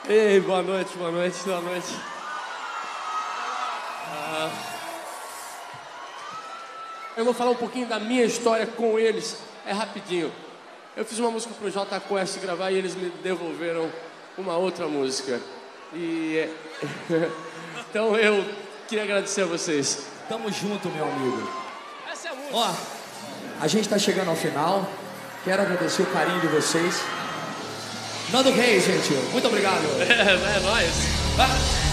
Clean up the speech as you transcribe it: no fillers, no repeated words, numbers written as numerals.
Ei, boa noite, boa noite, boa noite. Eu vou falar um pouquinho da minha história com eles, é rapidinho. Eu fiz uma música pro Jota Quest gravar e eles me devolveram uma outra música. Então eu queria agradecer a vocês. Tamo junto, meu amigo. Essa é a música. Ó, a gente tá chegando ao final. Quero agradecer o carinho de vocês. Nando Reis, gente. Muito obrigado. É nóis.